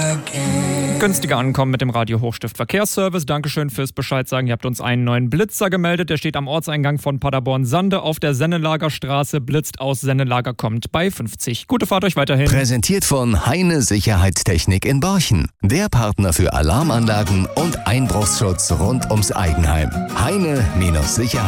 Günstiger ankommen mit dem Radio Hochstift Verkehrsservice. Dankeschön fürs Bescheid sagen. Ihr habt uns einen neuen Blitzer gemeldet. Der steht am Ortseingang von Paderborn-Sande auf der Sennelager Straße. Blitzt aus Sennelager, kommt bei 50. Gute Fahrt euch weiterhin. Präsentiert von Heine Sicherheitstechnik in Borchen. Der Partner für Alarmanlagen und Einbruchsschutz rund ums Eigenheim. Heine-Sicherheit.